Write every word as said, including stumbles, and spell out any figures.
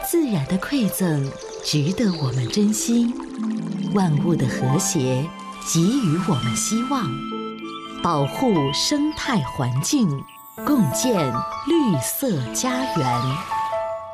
自然的馈赠值得我们珍惜，万物的和谐给予我们希望。保护生态环境，共建绿色家园。